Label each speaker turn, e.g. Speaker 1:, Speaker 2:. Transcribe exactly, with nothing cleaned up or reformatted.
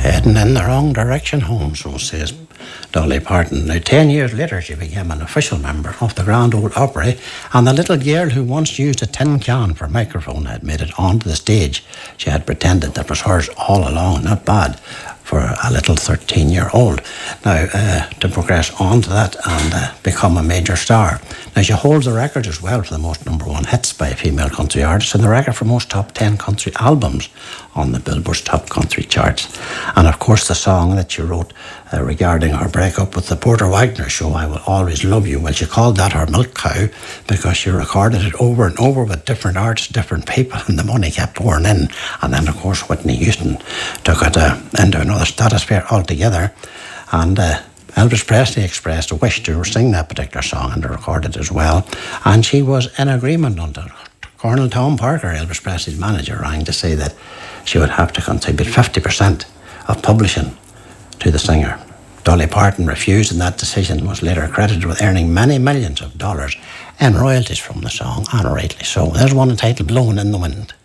Speaker 1: Heading in the wrong direction home, so says Dolly Parton. Now, ten years later, she became an official member of the Grand Ole Opry, and the little girl who once used a tin can for a microphone had made it onto the stage. She had pretended that was hers all along. Not bad for a little thirteen-year-old. Now, uh, to progress on to that and uh, become a major star. Now, she holds the record as well for the most number one hits by a female country artist and the record for most top ten country albums on the Billboard's top country charts. And, of course, the song that she wrote uh, regarding her breakup with the Porter Wagner show, I Will Always Love You, well, she called that her milk cow because she recorded it over and over with different artists, different people, and the money kept pouring in. And then, of course, Whitney Houston took it uh, into another stratosphere altogether, and uh, Elvis Presley expressed a wish to sing that particular song and to record it as well, and she was in agreement until Colonel Tom Parker, Elvis Presley's manager, rang to say that she would have to contribute fifty percent of publishing to the singer. Dolly Parton refused, and that decision was later credited with earning many millions of dollars in royalties from the song, and rightly so. There's one entitled Blowing in the Wind.